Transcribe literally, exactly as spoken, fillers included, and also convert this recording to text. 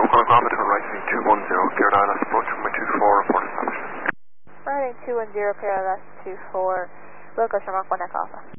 Golf Alpha to rising two one zero, cleared I L S approach runway two four, report established. Riding two one zero, clear I L S two four, local Shamrock one Echo Alpha.